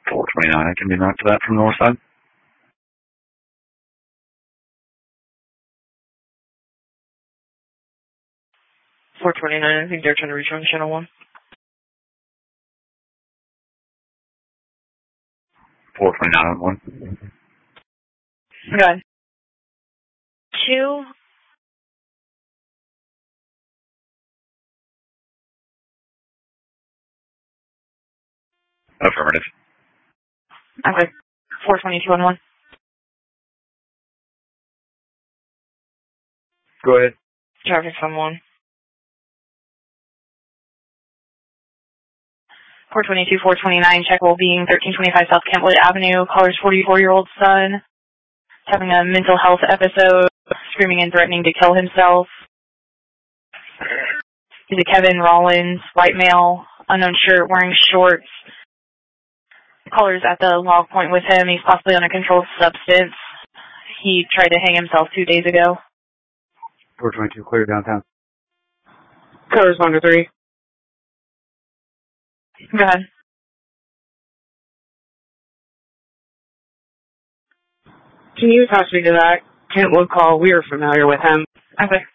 429, I can be knocked to that from north side. 429, I think they're trying to reach on channel 1. 429 on 1. Good. 2. Affirmative. Okay. 422 on 1. Go ahead. Traffic's on 1. 422, 429, check well being, 1325 South Kentwood Avenue. Caller's 44-year-old son. Having a mental health episode, screaming and threatening to kill himself. He's a Kevin Rollins, white male, unknown shirt, wearing shorts. Caller's at the log point with him. He's possibly on a controlled substance. He tried to hang himself 2 days ago. 422, clear downtown. Caller's 1 to 3. Go ahead. Can you pass me to that Kentwood call? We are familiar with him. Okay.